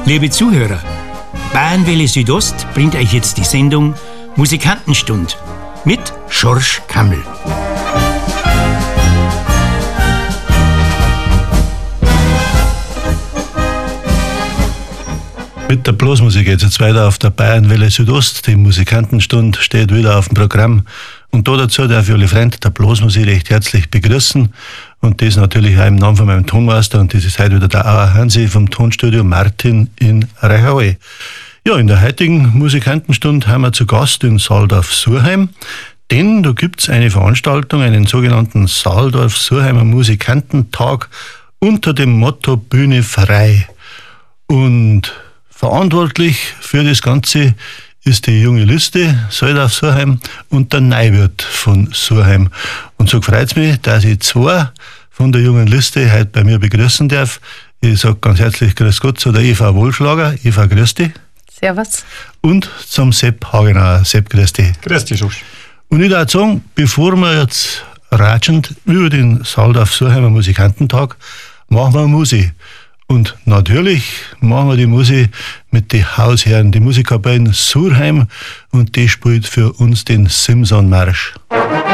Liebe Zuhörer, Bayernwelle Südost bringt euch jetzt die Sendung Musikantenstund mit Schorsch Kammel. Mit der Blasmusik geht es jetzt weiter auf der Bayernwelle Südost. Die Musikantenstund steht wieder auf dem Programm. Und dazu darf ich alle Freunde der Blasmusik recht herzlich begrüßen. Und das natürlich auch im Namen von meinem Tonmeister. Und das ist heute wieder der Auer Hansi vom Tonstudio Martin in Reichauer. Ja, in der heutigen Musikantenstund haben wir zu Gast in Saldorf-Surheim. Denn da gibt es eine Veranstaltung, einen sogenannten Saldorf-Surheimer Musikantentag unter dem Motto Bühne frei. Und verantwortlich für das Ganze ist die junge Liste Saldorf-Surheim und der Neuwirt von Surheim. Und so freut es mich, dass ich zwei von der jungen Liste heute bei mir begrüßen darf. Ich sage ganz herzlich Grüß Gott zu der Eva Wohlschlager. Eva, grüß dich. Servus. Und zum Sepp Hagenauer. Sepp, grüß dich. Grüß dich, Schusch. Und ich würde sagen, bevor wir jetzt ratschend über den Saldorf-Surheimer Musikantentag machen wir Musik. Und natürlich machen wir die Musik mit den Hausherren, die Musikkapellen Surheim, und die spielt für uns den Simson-Marsch.